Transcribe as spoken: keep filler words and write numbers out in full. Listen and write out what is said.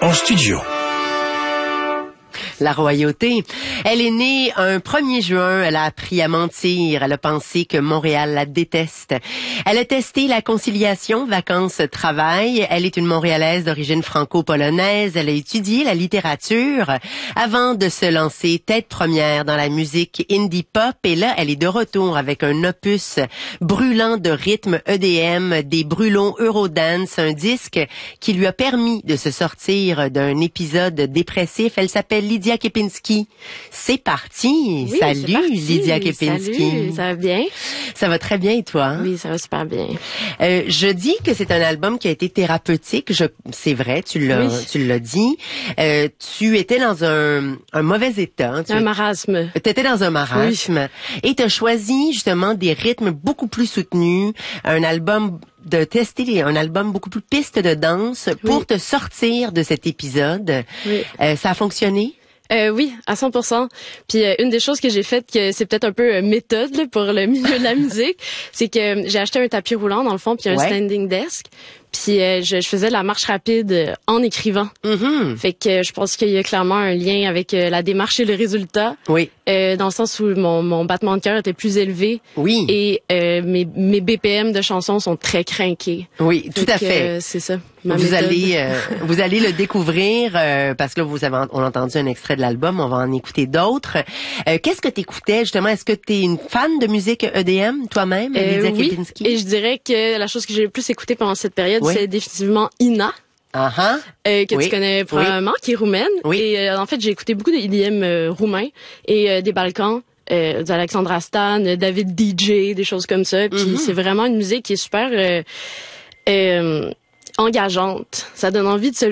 en studio. La royauté. Elle est née un premier juin. Elle a appris à mentir. Elle a pensé que Montréal la déteste. Elle a testé la conciliation vacances-travail. Elle est une Montréalaise d'origine franco-polonaise. Elle a étudié la littérature avant de se lancer tête première dans la musique indie pop. Et là, elle est de retour avec un opus brûlant de rythme E D M, des brûlons Eurodance, un disque qui lui a permis de se sortir d'un épisode dépressif. Elle s'appelle Lydia Kepinski. C'est parti. Oui, Salut, c'est parti. Lydia Kepinski. Salut, ça va bien? Ça va très bien et toi? Oui, ça va super bien. Euh, je dis que c'est un album qui a été thérapeutique. Je, c'est vrai, tu l'as, Oui. tu l'as dit. Euh, tu étais dans un, un mauvais état. Tu Un marasme. étais dans un marasme. Oui. Et tu as choisi justement des rythmes beaucoup plus soutenus. Un album de tester un album beaucoup plus piste de danse pour Oui. te sortir de cet épisode. Oui. Euh, ça a fonctionné? Euh, oui, à cent pour cent. Puis euh, une des choses que j'ai faites, que c'est peut-être un peu euh, méthode là, pour le milieu de la musique, c'est que euh, j'ai acheté un tapis roulant dans le fond, puis un Ouais. standing desk. Puis euh, je, je faisais de la marche rapide euh, en écrivant. Mm-hmm. Fait que euh, je pense qu'il y a clairement un lien avec euh, la démarche et le résultat. Oui. Euh, dans le sens où mon, mon battement de cœur était plus élevé. Oui. Et euh, mes, mes B P M de chansons sont très crinqués. Oui, tout Fait à que, fait. euh, c'est ça. Ma Vous méthode. allez, euh, vous allez le découvrir euh, parce que là vous avez, on a entendu un extrait de l'album, on va en écouter d'autres. Euh, qu'est-ce que t'écoutais justement? Est-ce que t'es une fan de musique E D M toi-même, Euh, Lydia oui, Kepinski? et je dirais que la chose que j'ai le plus écoutée pendant cette période, Oui. c'est définitivement Ina, Ah ah. euh, que Oui. tu connais probablement, qui est roumaine. Oui. Et euh, en fait, j'ai écouté beaucoup de E D M euh, roumain et euh, des Balkans, euh, d'Alexandra Stan, euh, David D J, des choses comme ça. Puis Mhm. c'est vraiment une musique qui est super euh, euh, engageante. Ça donne envie de se